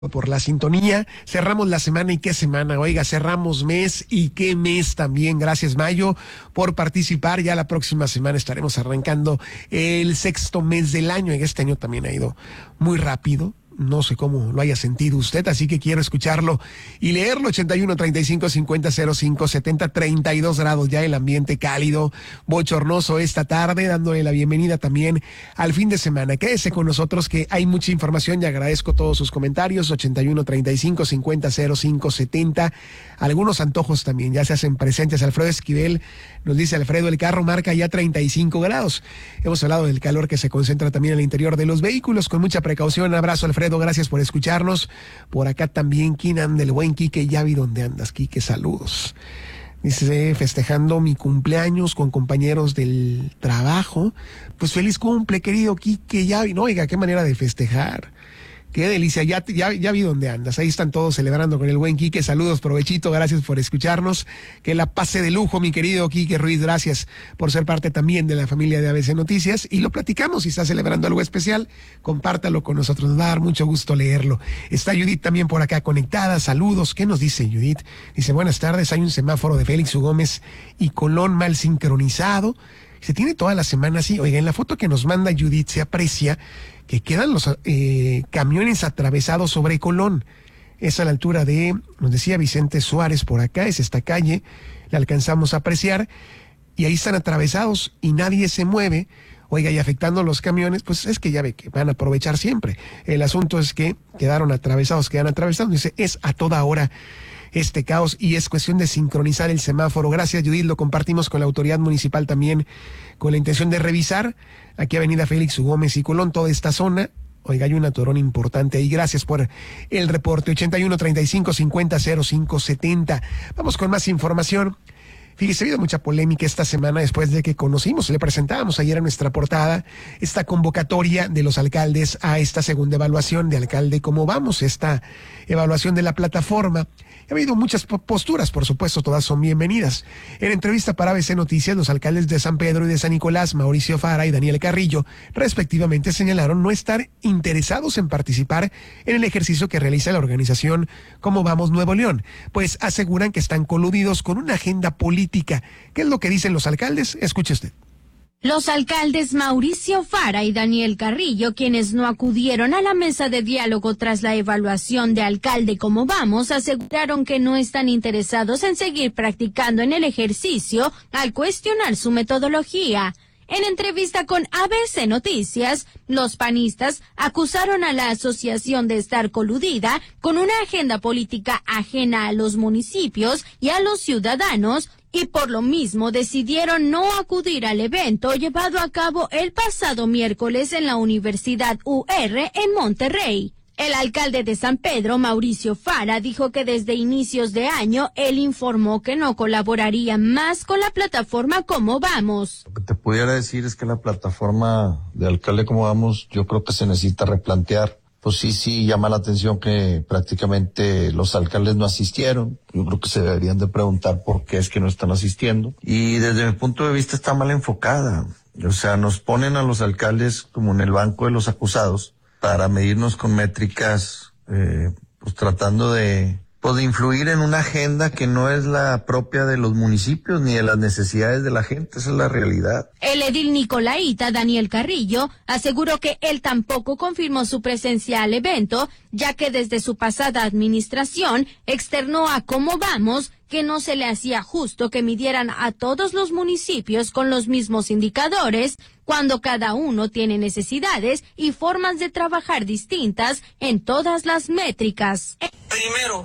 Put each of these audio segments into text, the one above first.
Por la sintonía. Cerramos la semana y qué semana, oiga, cerramos mes y qué mes también. Gracias, Mayo, por participar. Ya la próxima semana estaremos arrancando el sexto mes del año. Y este año también ha ido muy rápido. No sé cómo lo haya sentido usted, así que quiero escucharlo y leerlo. 81 35 50 05 70, 32 grados ya, el ambiente cálido, bochornoso esta tarde, dándole la bienvenida también al fin de semana. Quédese con nosotros que hay mucha información y agradezco todos sus comentarios. 81 35 50 05 70, algunos antojos también ya se hacen presentes. Alfredo Esquivel nos dice: Alfredo, el carro marca ya 35 grados. Hemos hablado del calor que se concentra también al interior de los vehículos, con mucha precaución. Abrazo, Alfredo, gracias por escucharnos. Por acá también, ¿quién anda? El buen Quique, ya vi dónde andas, Quique, saludos. Dice: festejando mi cumpleaños con compañeros del trabajo. Pues feliz cumple, querido Quique, ya vi. No, oiga, qué manera de festejar. Qué delicia, ya vi dónde andas. Ahí están todos celebrando con el buen Quique. Saludos, provechito, gracias por escucharnos. Que la pase de lujo, mi querido Quique Ruiz. Gracias por ser parte también de la familia de ABC Noticias. Y lo platicamos, si está celebrando algo especial, compártalo con nosotros. Nos va a dar mucho gusto leerlo. Está Judith también por acá conectada. Saludos. ¿Qué nos dice Judith? Dice: buenas tardes, hay un semáforo de Félix U. Gómez y Colón mal sincronizado. Se tiene toda la semana así. Oiga, en la foto que nos manda Judith se aprecia que quedan los camiones atravesados sobre Colón. Es a la altura de, nos decía Vicente Suárez, por acá es esta calle, la alcanzamos a apreciar, y ahí están atravesados y nadie se mueve. Oiga, y afectando los camiones, pues es que ya ve que van a aprovechar siempre. El asunto es que quedan atravesados. Dice: es a toda hora este caos y es cuestión de sincronizar el semáforo. Gracias, Judith, lo compartimos con la autoridad municipal también, con la intención de revisar aquí avenida Félix U. Gómez y Colón, toda esta zona. Oiga, hay un atorón importante ahí. Gracias por el reporte. 81 35 50 05 70. Vamos con más información. Fíjese, ha habido mucha polémica esta semana después de que le presentábamos ayer en nuestra portada esta convocatoria de los alcaldes a esta segunda evaluación de alcalde Cómo Vamos, esta evaluación de la plataforma. Ha habido muchas posturas, por supuesto, todas son bienvenidas. En entrevista para ABC Noticias, los alcaldes de San Pedro y de San Nicolás, Mauricio Fara y Daniel Carrillo, respectivamente, señalaron no estar interesados en participar en el ejercicio que realiza la organización Cómo Vamos Nuevo León, pues aseguran que están coludidos con una agenda política. ¿Qué es lo que dicen los alcaldes? Escuche usted. Los alcaldes Mauricio Fara y Daniel Carrillo, quienes no acudieron a la mesa de diálogo tras la evaluación de alcalde Cómo Vamos, aseguraron que no están interesados en seguir practicando en el ejercicio al cuestionar su metodología. En entrevista con ABC Noticias, los panistas acusaron a la asociación de estar coludida con una agenda política ajena a los municipios y a los ciudadanos, y por lo mismo decidieron no acudir al evento llevado a cabo el pasado miércoles en la Universidad UR en Monterrey. El alcalde de San Pedro, Mauricio Fara, dijo que desde inicios de año él informó que no colaboraría más con la plataforma Cómo Vamos. Lo que te pudiera decir es que la plataforma de alcalde Cómo Vamos, yo creo que se necesita replantear. Pues sí llama la atención que prácticamente los alcaldes no asistieron. Yo creo que se deberían de preguntar por qué es que no están asistiendo. Y desde mi punto de vista está mal enfocada. O sea, nos ponen a los alcaldes como en el banco de los acusados para medirnos con métricas, pues tratando de influir en una agenda que no es la propia de los municipios ni de las necesidades de la gente. Esa es la realidad. El edil nicolaíta Daniel Carrillo aseguró que él tampoco confirmó su presencia al evento, ya que desde su pasada administración externó a Cómo Vamos que no se le hacía justo que midieran a todos los municipios con los mismos indicadores, cuando cada uno tiene necesidades y formas de trabajar distintas en todas las métricas. Primero,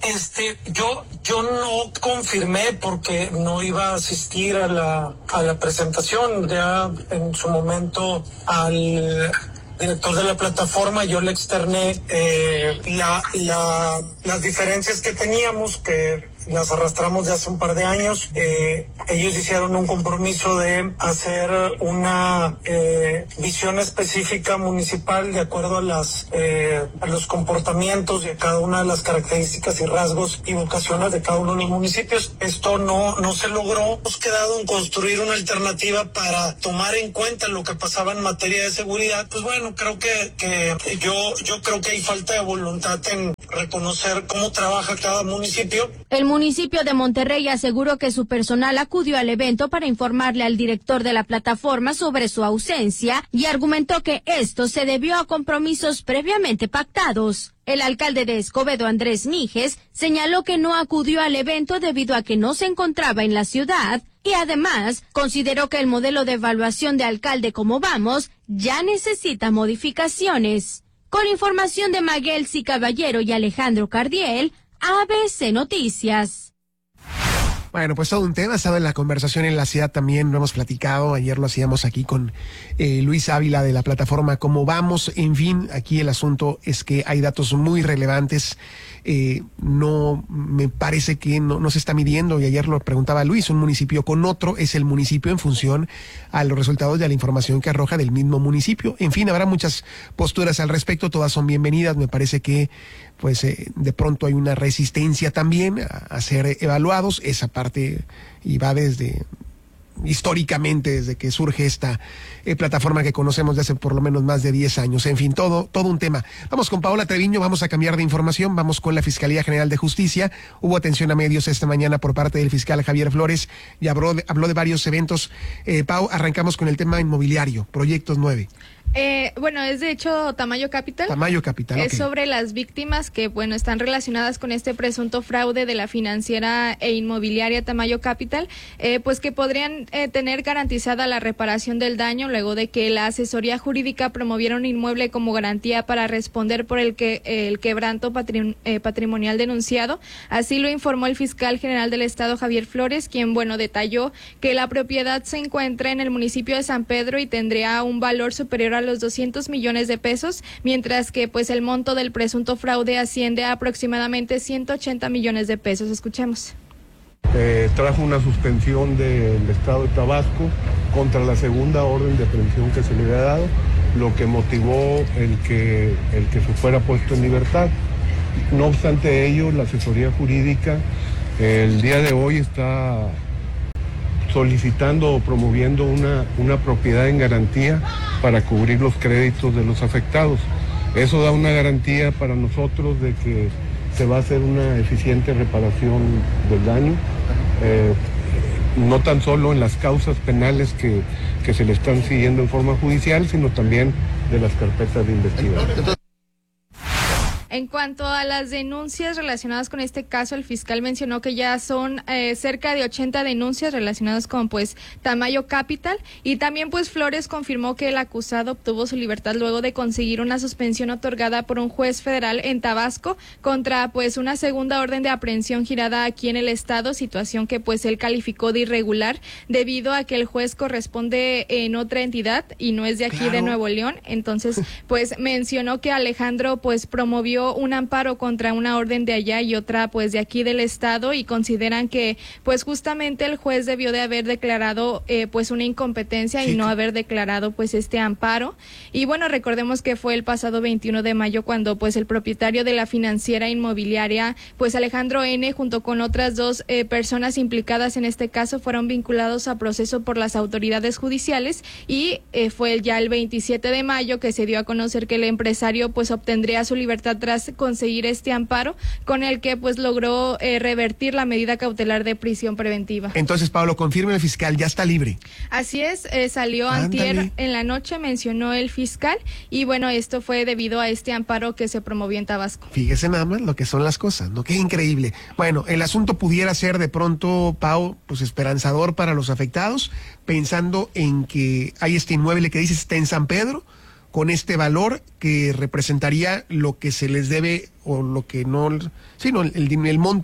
yo no confirmé porque no iba a asistir a la presentación. Ya en su momento al director de la plataforma yo le externé las diferencias que teníamos, que las arrastramos de hace un par de años. Ellos hicieron un compromiso de hacer una visión específica municipal de acuerdo a los comportamientos de cada una de las características y rasgos y vocaciones de cada uno de los municipios. Esto no se logró. Hemos quedado en construir una alternativa para tomar en cuenta lo que pasaba en materia de seguridad. Pues bueno, creo que yo creo que hay falta de voluntad en reconocer cómo trabaja cada municipio. El municipio de Monterrey aseguró que su personal acudió al evento para informarle al director de la plataforma sobre su ausencia y argumentó que esto se debió a compromisos previamente pactados. El alcalde de Escobedo, Andrés Mijes, señaló que no acudió al evento debido a que no se encontraba en la ciudad y además consideró que el modelo de evaluación de alcalde como vamos ya necesita modificaciones. Con información de Maguelsi Caballero y Alejandro Cardiel, ABC Noticias. Bueno, pues todo un tema, ha estado en la conversación en la ciudad también, lo hemos platicado, ayer lo hacíamos aquí con Luis Ávila de la plataforma Cómo Vamos, en fin, aquí el asunto es que hay datos muy relevantes, no me parece que no se está midiendo, y ayer lo preguntaba Luis, un municipio con otro es el municipio en función a los resultados de la información que arroja del mismo municipio, en fin, habrá muchas posturas al respecto, todas son bienvenidas, me parece que pues de pronto hay una resistencia también a ser evaluados, esa parte, y va históricamente desde que surge esta plataforma que conocemos de hace por lo menos más de 10 años. En fin, todo un tema. Vamos con Paola Treviño, vamos a cambiar de información, vamos con la Fiscalía General de Justicia. Hubo atención a medios esta mañana por parte del fiscal Javier Flores y habló de varios eventos. Pau, arrancamos con el tema inmobiliario, Proyectos 9. Bueno, es de hecho Tamayo Capital. Tamayo Capital, Es sobre las víctimas que, bueno, están relacionadas con este presunto fraude de la financiera e inmobiliaria Tamayo Capital, pues que podrían tener garantizada la reparación del daño luego de que la asesoría jurídica promoviera un inmueble como garantía para responder por el quebranto patrimonial denunciado. Así lo informó el fiscal general del Estado, Javier Flores, quien, bueno, detalló que la propiedad se encuentra en el municipio de San Pedro y tendría un valor superior a los 200 millones de pesos, mientras que pues el monto del presunto fraude asciende a aproximadamente 180 millones de pesos. Escuchemos. Trajo una suspensión del Estado de Tabasco contra la segunda orden de aprehensión que se le había dado, lo que motivó el que se fuera puesto en libertad. No obstante ello, la asesoría jurídica el día de hoy está solicitando o promoviendo una propiedad en garantía para cubrir los créditos de los afectados. Eso da una garantía para nosotros de que se va a hacer una eficiente reparación del daño, no tan solo en las causas penales que se le están siguiendo en forma judicial, sino también de las carpetas de investigación. En cuanto a las denuncias relacionadas con este caso, el fiscal mencionó que ya son cerca de 80 denuncias relacionadas con pues Tamayo Capital, y también pues Flores confirmó que el acusado obtuvo su libertad luego de conseguir una suspensión otorgada por un juez federal en Tabasco contra pues una segunda orden de aprehensión girada aquí en el estado, situación que pues él calificó de irregular debido a que el juez corresponde en otra entidad y no es de aquí, claro, de Nuevo León. Entonces pues mencionó que Alejandro pues promovió un amparo contra una orden de allá y otra pues de aquí del estado, y consideran que pues justamente el juez debió de haber declarado pues una incompetencia, sí, y no haber declarado pues este amparo. Y bueno, recordemos que fue el pasado 21 de mayo cuando pues el propietario de la financiera inmobiliaria pues Alejandro N., junto con otras dos personas implicadas en este caso, fueron vinculados a proceso por las autoridades judiciales, y fue ya el 27 de mayo que se dio a conocer que el empresario pues obtendría su libertad tras conseguir este amparo, con el que pues logró revertir la medida cautelar de prisión preventiva. Entonces, Pablo, confirme el fiscal, ya está libre. Así es, salió antier en la noche, mencionó el fiscal, y bueno, esto fue debido a este amparo que se promovió en Tabasco. Fíjese nada más lo que son las cosas, ¿no? Qué increíble. Bueno, el asunto pudiera ser de pronto, Pau, pues esperanzador para los afectados, pensando en que hay este inmueble que dices está en San Pedro, con este valor que representaría lo que se les debe o lo que no, sino el monto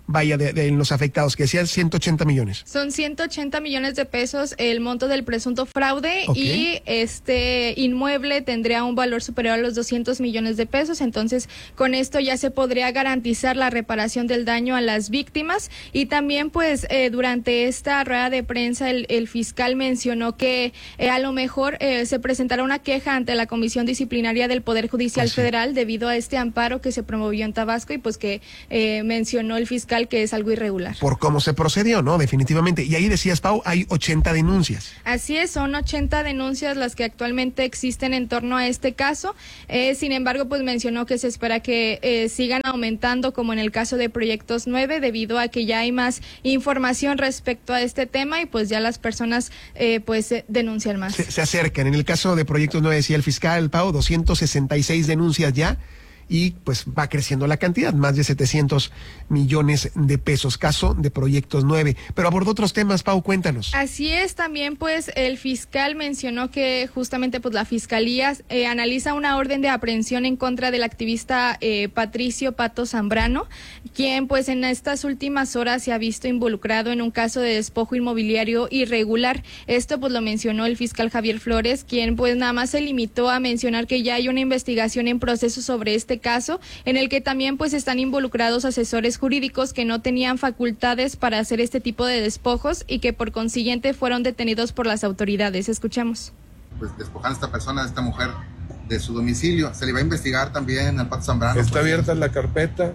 vaya de los afectados, que decían 180 millones. Son 180 millones de pesos el monto del presunto fraude, y este inmueble tendría un valor superior a los 200 millones de pesos. Entonces, con esto ya se podría garantizar la reparación del daño a las víctimas. Y también, pues, durante esta rueda de prensa, el fiscal mencionó que a lo mejor se presentará una queja ante la Comisión Disciplinaria del Poder Judicial Federal debido a este amparo que se promovió en Tabasco, y pues que mencionó el fiscal que es algo irregular. Por cómo se procedió, ¿no? Definitivamente. Y ahí decías, Pau, hay 80 denuncias. Así es, son 80 denuncias las que actualmente existen en torno a este caso. Sin embargo, pues mencionó que se espera que sigan aumentando, como en el caso de Proyectos 9, debido a que ya hay más información respecto a este tema, y pues ya las personas denuncian más. Se acercan. En el caso de Proyectos 9, decía el fiscal, Pau, 266 denuncias ya, y pues va creciendo la cantidad, más de 700 millones de pesos, caso de Proyectos 9. Pero abordó otros temas, Pau, cuéntanos. Así es, también pues el fiscal mencionó que justamente pues la Fiscalía analiza una orden de aprehensión en contra del activista Patricio Pato Zambrano, quien pues en estas últimas horas se ha visto involucrado en un caso de despojo inmobiliario irregular. Esto pues lo mencionó el fiscal Javier Flores, quien pues nada más se limitó a mencionar que ya hay una investigación en proceso sobre este caso, en el que también pues están involucrados asesores jurídicos que no tenían facultades para hacer este tipo de despojos, y que por consiguiente fueron detenidos por las autoridades. Escuchemos. Pues despojar a esta persona, a esta mujer, de su domicilio. Se le va a investigar también al Pato Zambrano. Está abierta la carpeta,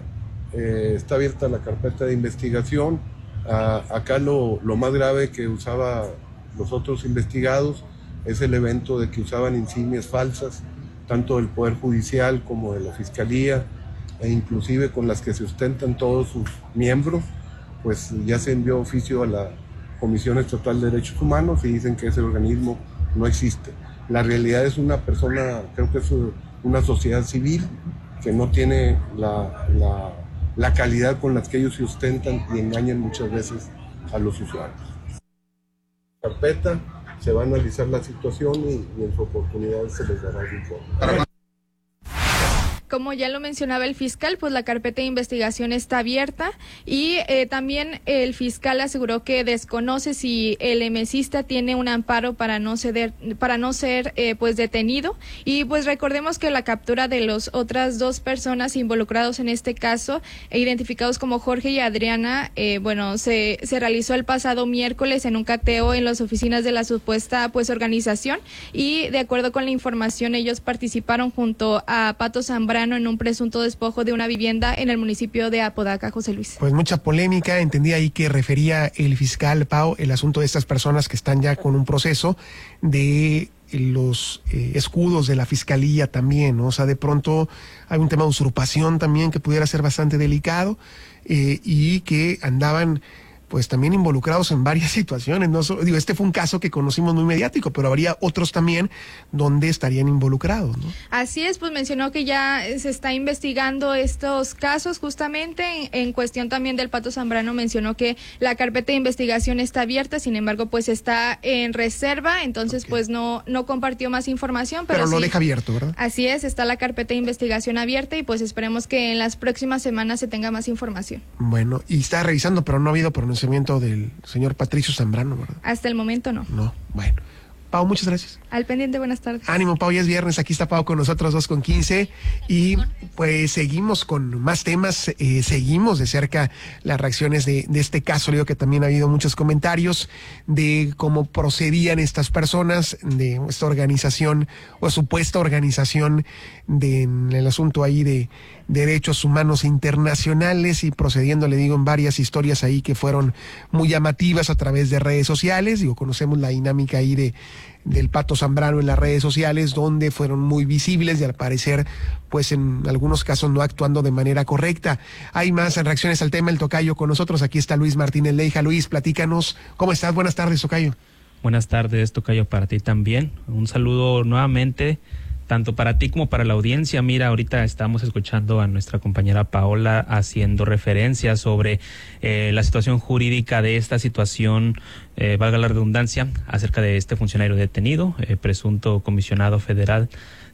de investigación. Acá lo más grave que usaba los otros investigados es el evento de que usaban insignias falsas, tanto del Poder Judicial como de la Fiscalía, e inclusive con las que se sustentan todos sus miembros. Pues ya se envió oficio a la Comisión Estatal de Derechos Humanos y dicen que ese organismo no existe. La realidad es una persona, creo que es una sociedad civil que no tiene la calidad con la que ellos se sustentan y engañan muchas veces a los usuarios. Carpeta, se va a analizar la situación y en su oportunidad se les dará el informe. Como ya lo mencionaba el fiscal, pues la carpeta de investigación está abierta, y también el fiscal aseguró que desconoce si el emesista tiene un amparo para no ser pues detenido. Y pues recordemos que la captura de las otras dos personas involucrados en este caso, identificados como Jorge y Adriana, se realizó el pasado miércoles en un cateo en las oficinas de la supuesta pues organización, y de acuerdo con la información ellos participaron junto a Pato Zambrano en un presunto despojo de una vivienda en el municipio de Apodaca, José Luis. Pues mucha polémica, entendí ahí que refería el fiscal, Pau, el asunto de estas personas que están ya con un proceso de los escudos de la Fiscalía también, ¿no? O sea, de pronto hay un tema de usurpación también que pudiera ser bastante delicado, y que andaban pues también involucrados en varias situaciones. No solo, este fue un caso que conocimos muy mediático, pero habría otros también donde estarían involucrados, ¿no? Así es, pues mencionó que ya se está investigando estos casos justamente. En cuestión también del Pato Zambrano, mencionó que la carpeta de investigación está abierta, sin embargo pues está en reserva, entonces pues no compartió más información. Pero lo sí, deja abierto, ¿verdad? Así es, está la carpeta de investigación abierta, y pues esperemos que en las próximas semanas se tenga más información. Bueno, y está revisando, pero no ha habido pronunciamiento del señor Patricio Zambrano, ¿verdad? Hasta el momento no. No, bueno. Pau, muchas gracias. Al pendiente, buenas tardes. Ánimo, Pau, ya es viernes, aquí está Pau con nosotros, 2:15, y pues seguimos con más temas, seguimos de cerca las reacciones de este caso. Le digo que también ha habido muchos comentarios de cómo procedían estas personas, de esta organización o supuesta organización en el asunto ahí de derechos humanos internacionales, y procediendo, le digo, en varias historias ahí que fueron muy llamativas a través de redes sociales. Digo, conocemos la dinámica ahí del Pato Zambrano en las redes sociales, donde fueron muy visibles y al parecer, pues en algunos casos no actuando de manera correcta. Hay más reacciones al tema, el tocayo con nosotros. Aquí está Luis Martínez Leija. Luis, platícanos. ¿Cómo estás? Buenas tardes, tocayo. Buenas tardes, tocayo, para ti también. Un saludo nuevamente, tanto para ti como para la audiencia. Mira, ahorita estamos escuchando a nuestra compañera Paola haciendo referencia sobre la situación jurídica de esta situación, valga la redundancia, acerca de este funcionario detenido, presunto comisionado federal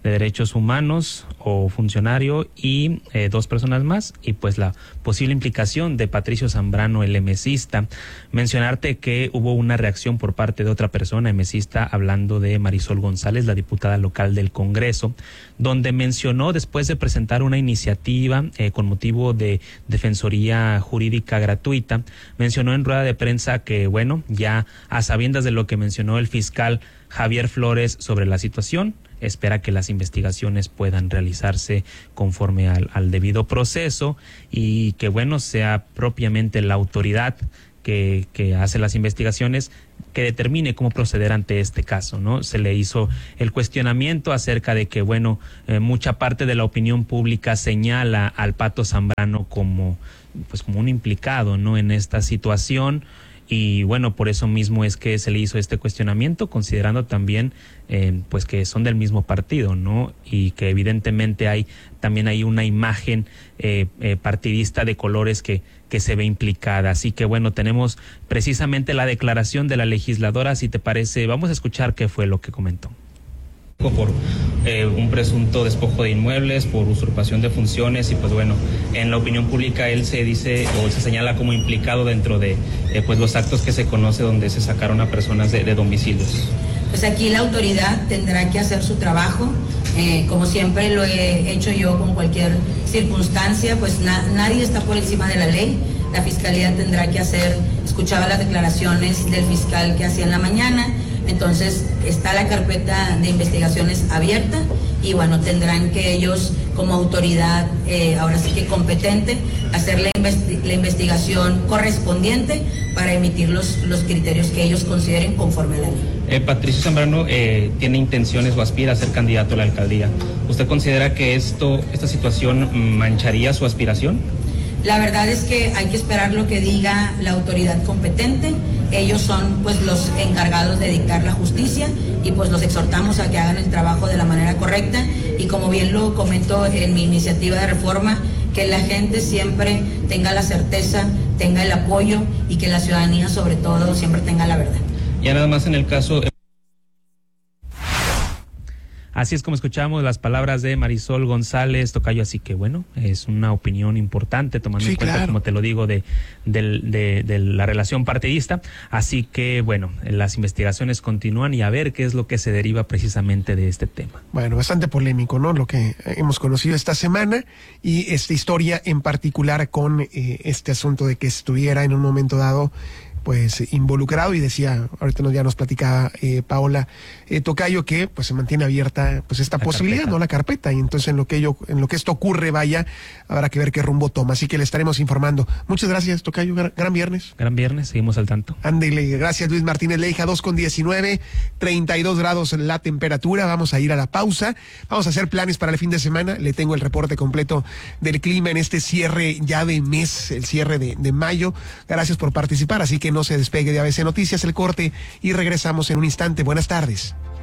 de Derechos Humanos o funcionario y 2 personas más, y pues la posible implicación de Patricio Zambrano, el emesista. Mencionarte que hubo una reacción por parte de otra persona emesista, hablando de Marisol González, la diputada local del Congreso, donde mencionó, después de presentar una iniciativa con motivo de defensoría jurídica gratuita, mencionó en rueda de prensa que, bueno, ya a sabiendas de lo que mencionó el fiscal Javier Flores sobre la situación, espera que las investigaciones puedan realizarse conforme al debido proceso y que, bueno, sea propiamente la autoridad que hace las investigaciones que determine cómo proceder ante este caso, ¿no? Se le hizo el cuestionamiento acerca de que, bueno, mucha parte de la opinión pública señala al Pato Zambrano como un implicado, ¿no?, en esta situación. Y bueno, por eso mismo es que se le hizo este cuestionamiento, considerando también pues que son del mismo partido, ¿no? Y que evidentemente hay una imagen partidista de colores que se ve implicada. Así que bueno, tenemos precisamente la declaración de la legisladora. Si te parece, vamos a escuchar qué fue lo que comentó. Por un presunto despojo de inmuebles, por usurpación de funciones, y pues bueno, en la opinión pública él se dice o se señala como implicado dentro de pues los actos que se conoce donde se sacaron a personas de domicilios. Pues aquí la autoridad tendrá que hacer su trabajo, como siempre lo he hecho yo con cualquier circunstancia, pues nadie está por encima de la ley. La fiscalía tendrá que escuchaba las declaraciones del fiscal que hacía en la mañana. Entonces está la carpeta de investigaciones abierta y bueno, tendrán que ellos como autoridad, ahora sí que competente, hacer la investigación correspondiente para emitir los criterios que ellos consideren conforme a la ley. Patricio Zambrano tiene intenciones o aspira a ser candidato a la alcaldía. ¿Usted considera que esta situación mancharía su aspiración? La verdad es que hay que esperar lo que diga la autoridad competente. Ellos son pues los encargados de dictar la justicia y pues los exhortamos a que hagan el trabajo de la manera correcta y como bien lo comento en mi iniciativa de reforma, que la gente siempre tenga la certeza, tenga el apoyo y que la ciudadanía sobre todo siempre tenga la verdad. Ya nada más en el caso... Así es como escuchamos las palabras de Marisol González, tocayo, así que bueno, es una opinión importante tomando en cuenta, como te lo digo, de la relación partidista. Así que bueno, las investigaciones continúan y a ver qué es lo que se deriva precisamente de este tema. Bueno, bastante polémico, ¿no? Lo que hemos conocido esta semana y esta historia en particular con este asunto de que estuviera en un momento dado pues involucrado, y decía, ahorita ya nos platicaba Paola tocayo, que pues se mantiene abierta pues esta posibilidad, carpeta. No la carpeta, y entonces en lo que esto ocurre, vaya, habrá que ver qué rumbo toma, así que le estaremos informando. Muchas gracias, tocayo, gran viernes. Gran viernes, seguimos al tanto. Ándele, gracias Luis Martínez Leija, 2:19, 32 grados la temperatura, vamos a ir a la pausa, vamos a hacer planes para el fin de semana, le tengo el reporte completo del clima en este cierre ya de mes, el cierre de mayo, gracias por participar, así que no se despegue de ABC Noticias, el corte y regresamos en un instante. Buenas tardes.